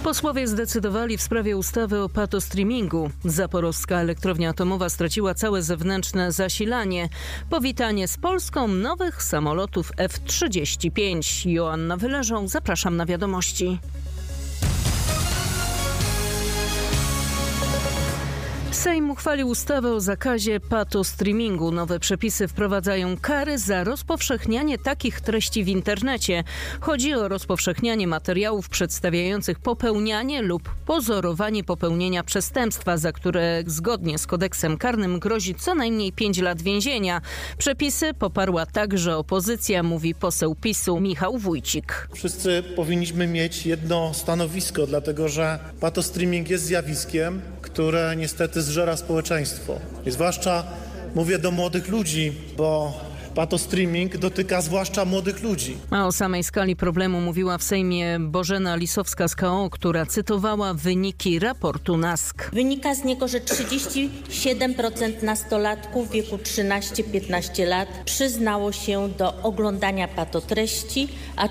Posłowie zdecydowali w sprawie ustawy o patostreamingu. Zaporowska elektrownia atomowa straciła całe zewnętrzne zasilanie. Powitanie z Polską nowych samolotów F-35. Joanna Wyleżą, zapraszam na wiadomości. Sejm uchwalił ustawę o zakazie patostreamingu. Nowe przepisy wprowadzają kary za rozpowszechnianie takich treści w internecie. Chodzi o rozpowszechnianie materiałów przedstawiających popełnianie lub pozorowanie popełnienia przestępstwa, za które zgodnie z kodeksem karnym grozi co najmniej 5 lat więzienia. Przepisy poparła także opozycja, mówi poseł PiS-u Michał Wójcik. Wszyscy powinniśmy mieć jedno stanowisko, dlatego że patostreaming jest zjawiskiem, które niestety zżera społeczeństwo. I zwłaszcza mówię do młodych ludzi, bo patostreaming dotyka zwłaszcza młodych ludzi. A o samej skali problemu mówiła w Sejmie Bożena Lisowska z KO, która cytowała wyniki raportu NASK. Wynika z niego, że 37% nastolatków w wieku 13-15 lat przyznało się do oglądania patotreści, a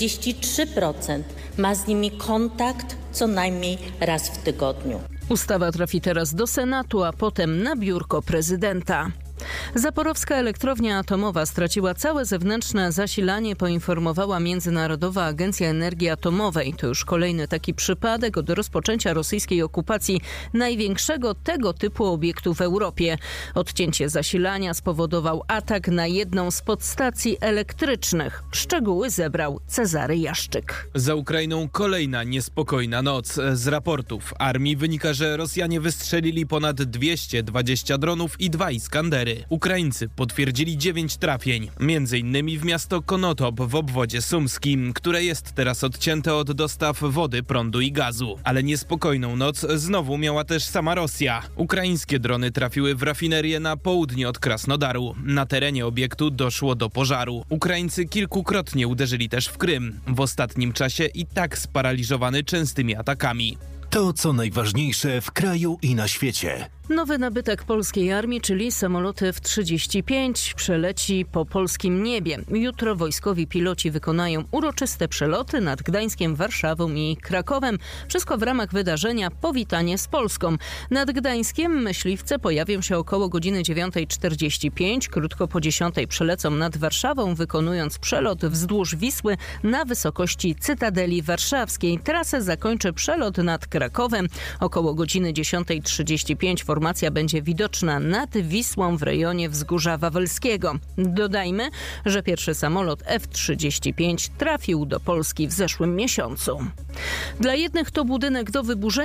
43% ma z nimi kontakt co najmniej raz w tygodniu. Ustawa trafi teraz do Senatu, a potem na biurko prezydenta. Zaporowska elektrownia atomowa straciła całe zewnętrzne zasilanie, poinformowała Międzynarodowa Agencja Energii Atomowej. To już kolejny taki przypadek od rozpoczęcia rosyjskiej okupacji największego tego typu obiektu w Europie. Odcięcie zasilania spowodował atak na jedną z podstacji elektrycznych. Szczegóły zebrał Cezary Jaszczyk. Za Ukrainą kolejna niespokojna noc. Z raportów armii wynika, że Rosjanie wystrzelili ponad 220 dronów i 2 Iskandery. Ukraińcy potwierdzili 9 trafień, m.in. w miasto Konotop w obwodzie sumskim, które jest teraz odcięte od dostaw wody, prądu i gazu. Ale niespokojną noc znowu miała też sama Rosja. Ukraińskie drony trafiły w rafinerię na południe od Krasnodaru. Na terenie obiektu doszło do pożaru. Ukraińcy kilkukrotnie uderzyli też w Krym. W ostatnim czasie i tak sparaliżowany częstymi atakami. To, co najważniejsze w kraju i na świecie. Nowy nabytek polskiej armii, czyli samoloty F-35, przeleci po polskim niebie. Jutro wojskowi piloci wykonają uroczyste przeloty nad Gdańskiem, Warszawą i Krakowem. Wszystko w ramach wydarzenia Powitanie z Polską. Nad Gdańskiem myśliwce pojawią się około godziny 9:45. Krótko po 10:00 przelecą nad Warszawą, wykonując przelot wzdłuż Wisły na wysokości Cytadeli Warszawskiej. Trasę zakończy przelot nad Krakowem. Około godziny 10:35 formacja będzie widoczna nad Wisłą w rejonie Wzgórza Wawelskiego. Dodajmy, że pierwszy samolot F-35 trafił do Polski w zeszłym miesiącu. Dla jednych to budynek do wyburzenia,